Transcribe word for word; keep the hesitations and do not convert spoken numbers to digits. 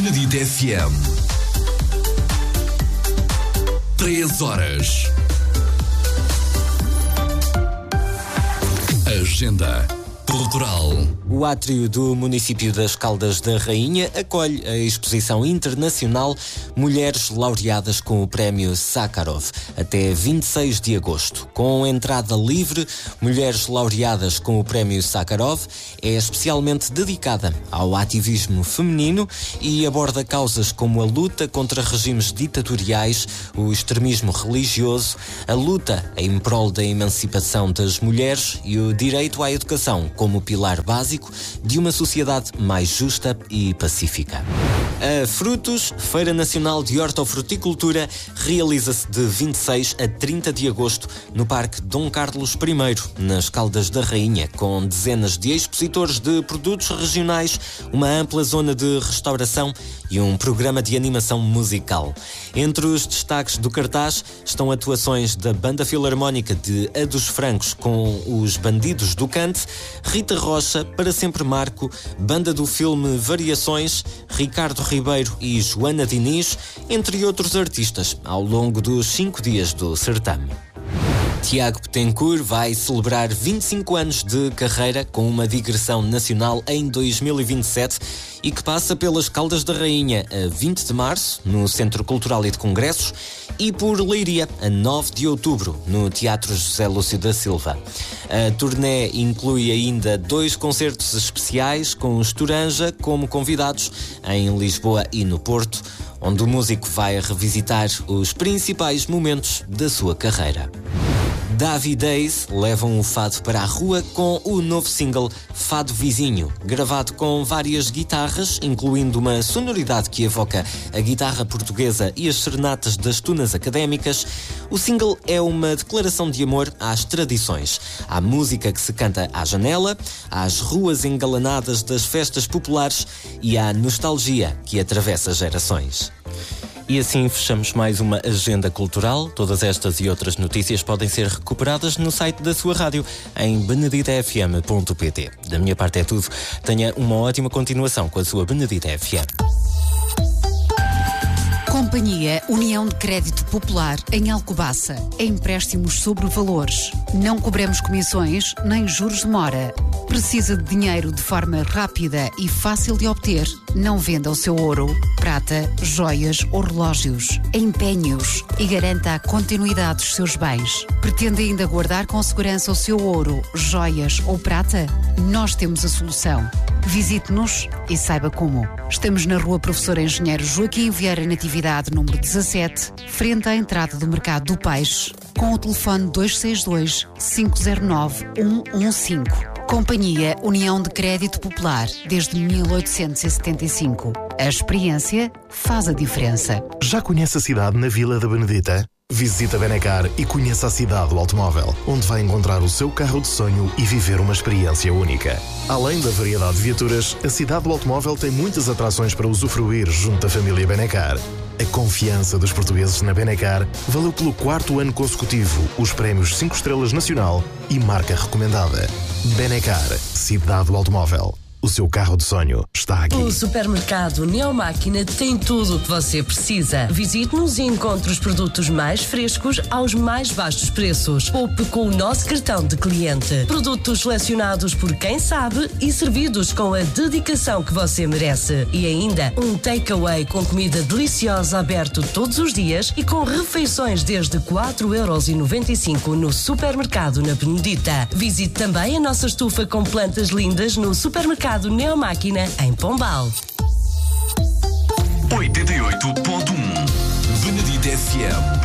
Benedito F M. Três horas. Agenda Cultural. O átrio do município das Caldas da Rainha acolhe a exposição internacional Mulheres Laureadas com o Prémio Sakharov até vinte e seis de agosto. Com entrada livre, Mulheres Laureadas com o Prémio Sakharov é especialmente dedicada ao ativismo feminino e aborda causas como a luta contra regimes ditatoriais, o extremismo religioso, a luta em prol da emancipação das mulheres e o direito à educação como pilar básico de uma sociedade mais justa e pacífica. A Frutos, Feira Nacional de Hortofruticultura, realiza-se de vinte e seis a trinta de agosto no Parque Dom Carlos I, nas Caldas da Rainha, com dezenas de expositores de produtos regionais, uma ampla zona de restauração e um programa de animação musical. Entre os destaques do cartaz estão atuações da Banda Filarmónica de A dos Francos com os Bandidos do Cante, Rita Rocha, Para Sempre Marco, Banda do Filme Variações, Ricardo Ribeiro e Joana Diniz, entre outros artistas, ao longo dos cinco dias do certame. Tiago Betancourt vai celebrar vinte e cinco anos de carreira com uma digressão nacional em dois mil e vinte e sete e que passa pelas Caldas da Rainha a vinte de março, no Centro Cultural e de Congressos, e por Leiria, a nove de outubro, no Teatro José Lúcio da Silva. A turnê inclui ainda dois concertos especiais com os Toranja como convidados em Lisboa e no Porto, onde o músico vai revisitar os principais momentos da sua carreira. Davi Days levam o fado para a rua com o novo single Fado Vizinho, gravado com várias guitarras, incluindo uma sonoridade que evoca a guitarra portuguesa e as serenatas das tunas académicas. O single é uma declaração de amor às tradições, à música que se canta à janela, às ruas engalanadas das festas populares e à nostalgia que atravessa gerações. E assim fechamos mais uma agenda cultural. Todas estas e outras notícias podem ser recuperadas no site da sua rádio em benedita f m ponto p t. Da minha parte é tudo. Tenha uma ótima continuação com a sua Benedita F M. Companhia União de Crédito Popular em Alcobaça. Empréstimos sobre valores. Não cobramos comissões nem juros de mora. Precisa de dinheiro de forma rápida e fácil de obter? Não venda o seu ouro, prata, joias ou relógios. Empenhe-os e garanta a continuidade dos seus bens. Pretende ainda guardar com segurança o seu ouro, joias ou prata? Nós temos a solução. Visite-nos e saiba como. Estamos na Rua Professor Engenheiro Joaquim Vieira Natividade, número dezassete, frente à entrada do Mercado do Peixe, com o telefone dois seis dois, cinco zero nove, um um cinco. Companhia União de Crédito Popular, desde mil oitocentos e setenta e cinco. A experiência faz a diferença. Já conhece a cidade na Vila da Benedita? Visite a Benacar e conheça a cidade do automóvel, onde vai encontrar o seu carro de sonho e viver uma experiência única. Além da variedade de viaturas, a cidade do automóvel tem muitas atrações para usufruir junto da família Benacar. A confiança dos portugueses na Benacar valeu pelo quarto ano consecutivo os prémios cinco estrelas Nacional e marca recomendada. Benacar, cidade do automóvel. O seu carro de sonho está aqui. O supermercado Neomáquina tem tudo o que você precisa. Visite-nos e encontre os produtos mais frescos aos mais baixos preços. Poupe com o nosso cartão de cliente. Produtos selecionados por quem sabe e servidos com a dedicação que você merece. E ainda um takeaway com comida deliciosa aberto todos os dias e com refeições desde quatro euros e noventa e cinco no supermercado na Benedita. Visite também a nossa estufa com plantas lindas no supermercado Neomáquina, em Pombal. oitenta e oito ponto um Benedito F M.